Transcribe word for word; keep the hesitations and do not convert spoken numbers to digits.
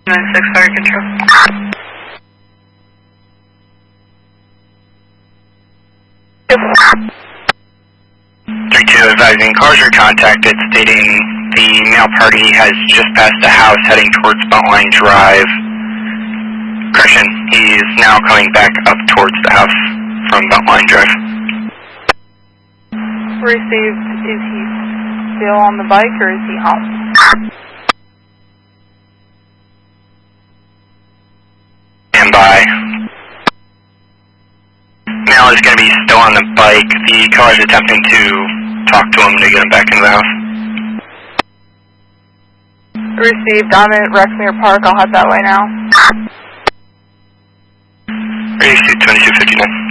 nine six fire control. three two advising cars are contacted stating the male party has just passed the house heading towards Beltline Drive. Correction, he is now coming back up towards the house from Beltline Drive. Received. Is he still on the bike or is he home? Stand by. Male is going to be still on the bike. The car is attempting to talk to him to get him back into the house. Received. I'm at Rexmere Park. I'll head that way now. Ready to twenty-two fifty-nine.